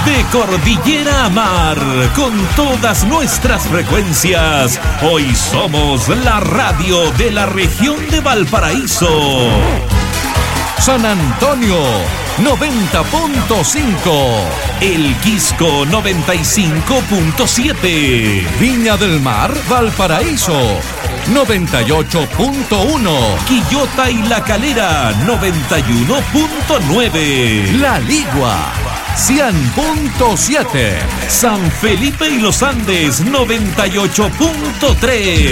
De cordillera a mar, con todas nuestras frecuencias, hoy somos la radio de la región de Valparaíso. San Antonio 90.5, El Quisco 95.7, Viña del Mar, Valparaíso 98.1, Quillota y La Calera 91.9, La Ligua 100.7, San Felipe y Los Andes 98.3,